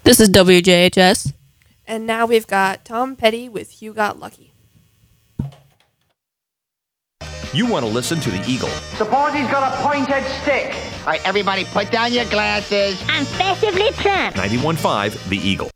This is WJHS. And now we've got Tom Petty with You Got Lucky. You want to listen to the Eagle. Suppose he's got a pointed stick. All right, everybody, put down your glasses. I'm festively trimmed. 91.5, the Eagle.